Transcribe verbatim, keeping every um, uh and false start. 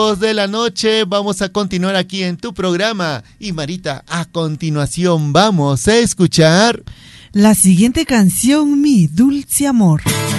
minutos de la noche. Vamos a continuar aquí en tu programa. Y Marita, a continuación vamos a escuchar la siguiente canción, Mi Dulce Amor.